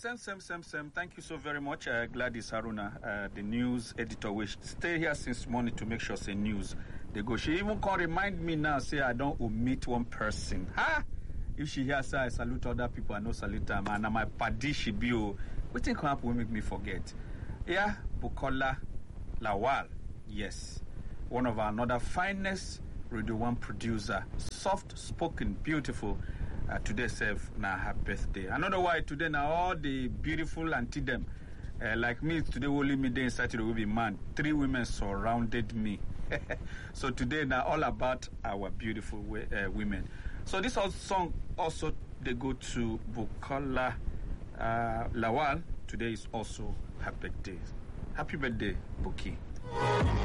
Same. Thank you so very much, Gladys Haruna, the news editor. We stay here since morning to make sure say news they go. She even can remind me now, say I don't omit one person. Ha! If she hears say I salute other people, I no salute them, and my paddy she be. What thing can happen will make me forget? Yeah, Bukola Lawal. Yes, one of our another finest Radio 1 producer, soft-spoken, beautiful. Today serve na her birthday. Another why today now all the beautiful auntie them like me today only me day inside will be man. 3 women surrounded me. So today now all about our beautiful women. So this song also they go to Bukola Lawal. Today is also her birthday. Happy birthday, Buki.